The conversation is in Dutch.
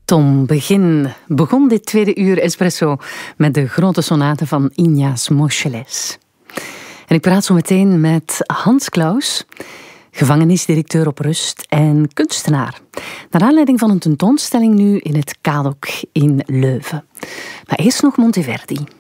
Tom begon dit tweede uur Espresso met de grote sonate van Ignaz Moscheles. En ik praat zo meteen met Hans Claus, gevangenisdirecteur op Rust en kunstenaar. Naar aanleiding van een tentoonstelling nu in het Kadok in Leuven. Maar eerst nog Monteverdi.